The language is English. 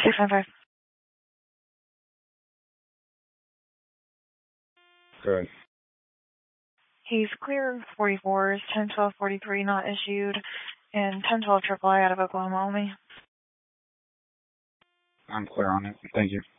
695. Good. He's clear 44s, 10-12-43 not issued, and 10-12 triple I out of Oklahoma only. I'm clear on it. Thank you.